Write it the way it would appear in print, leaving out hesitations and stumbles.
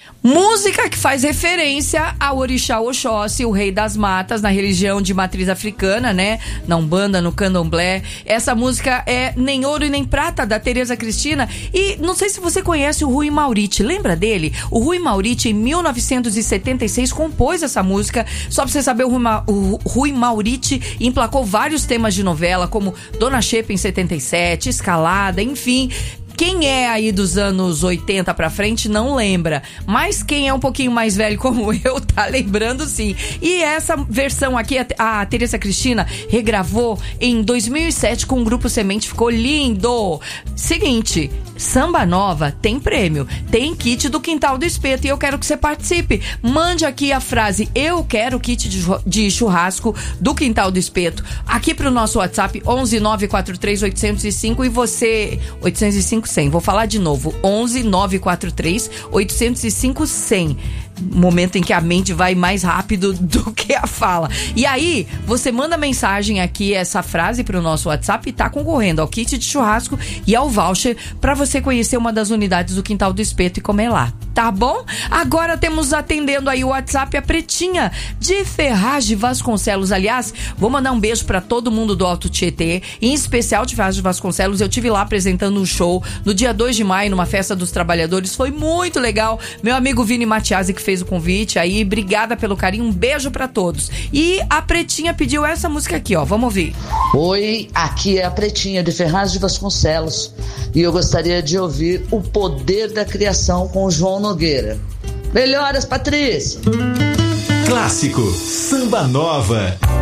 Música que faz referência ao orixá Oxóssi, o rei das matas, na religião de matriz africana, né? Na Umbanda, no Candomblé. Essa música é Nem Ouro e Nem Prata, da Tereza Cristina. E não sei se você conhece o Rui Mauriti. Lembra dele? O Rui Mauriti, em 1976, compôs essa música. Só pra você saber, o Rui Mauriti emplacou vários temas de novela, como Dona Xepa em 77, Escalada, enfim... Quem é aí dos anos 80 pra frente não lembra, mas quem é um pouquinho mais velho como eu tá lembrando sim. E essa versão aqui a Tereza Cristina regravou em 2007 com o Grupo Semente, ficou lindo. Seguinte, Samba Nova tem prêmio, tem kit do Quintal do Espeto e eu quero que você participe. Mande aqui a frase eu quero kit de churrasco do Quintal do Espeto aqui pro nosso WhatsApp 11 943 805 e você 805 100. Vou falar de novo, 11 943 805 100. Momento em que a mente vai mais rápido do que a fala. E aí, você manda mensagem aqui, essa frase pro nosso WhatsApp e tá concorrendo ao kit de churrasco e ao voucher pra você conhecer uma das unidades do Quintal do Espeto e comer lá. Tá bom? Agora temos atendendo aí o WhatsApp a Pretinha de Ferraz de Vasconcelos. Aliás, vou mandar um beijo pra todo mundo do Alto Tietê, em especial de Ferraz de Vasconcelos. Eu tive lá apresentando um show no dia 2 de maio, numa festa dos trabalhadores. Foi muito legal. Meu amigo Vini Matiasi que fez o convite aí. Obrigada pelo carinho. Um beijo pra todos. E a Pretinha pediu essa música aqui, ó. Vamos ouvir. Oi, aqui é a Pretinha de Ferraz de Vasconcelos. E eu gostaria de ouvir O Poder da Criação com o João Nogueira. Melhoras, Patrícia! Clássico Samba Nova.